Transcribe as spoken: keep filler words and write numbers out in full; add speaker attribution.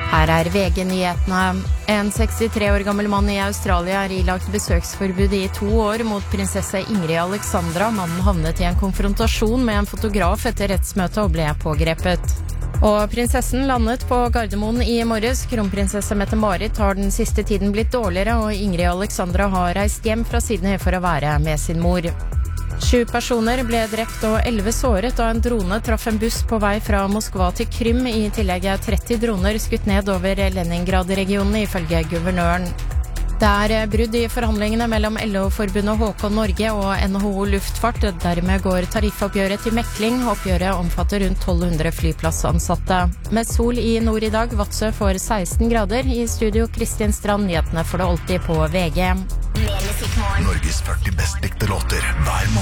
Speaker 1: Her er V G-nyhetene. En sekstitre år gammel mann i Australia er ilagt besøksforbud i to år mot prinsesse Ingrid Alexandra. Mannen havnet i en konfrontasjon med en fotograf etter rettsmøtet og ble pågrepet. Og prinsessen landet på Gardermoen i morges. Kronprinsesse Mette-Marit har den siste tiden blitt dårligere, og Ingrid Alexandra har reist hjem fra Sydney for å være med sin mor. Sju personer ble drept og elleve såret da en drone traff en buss på vei fra Moskva til Krym. I tillegg er tretti droner skutt ned over Leningrad-regionen, ifølge guvernøren. Det er brudd i forhandlingene mellom L O-forbundet H K Norge og N H O Luftfart. Dermed går tariffoppgjøret til mekling. Oppgjøret omfatter rundt tolv hundre flyplassansatte. Med sol i nord i dag, Vadsø får seksten grader. I studio Kristin Strand, nyhetene får det alltid på V G.
Speaker 2: Norges førti best likte låter hver måned.